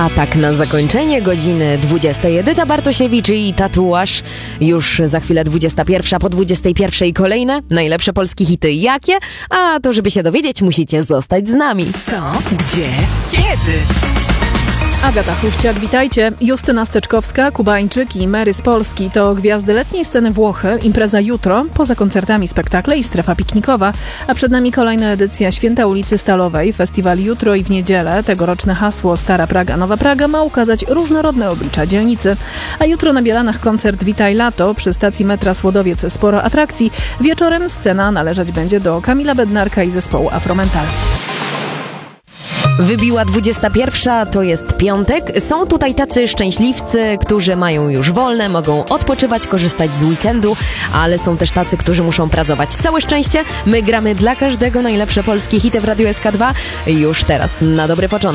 A tak na zakończenie godziny 20 Edyta Bartosiewicz i Tatuaż. Już za chwilę 21, po 21 kolejne najlepsze polskie hity. Jakie? A to żeby się dowiedzieć, musicie zostać z nami. Co? Gdzie? Kiedy? Agata Huściak, witajcie. Justyna Steczkowska, Kubańczyk i Mary z Polski to gwiazdy letniej sceny Włochy. Impreza jutro, poza koncertami spektakle i strefa piknikowa. A przed nami kolejna edycja Święta Ulicy Stalowej. Festiwal jutro i w niedzielę. Tegoroczne hasło Stara Praga, Nowa Praga ma ukazać różnorodne oblicza dzielnicy. A jutro na Bielanach koncert Witaj Lato. Przy stacji metra Słodowiec sporo atrakcji. Wieczorem scena należeć będzie do Kamila Bednarka i zespołu Afromental. Wybiła 21, to jest piątek. Są tutaj tacy szczęśliwcy, którzy mają już wolne, mogą odpoczywać, korzystać z weekendu, ale są też tacy, którzy muszą pracować. Całe szczęście, my gramy dla każdego najlepsze polskie hity w Radiu SK2 już teraz, na dobry początek.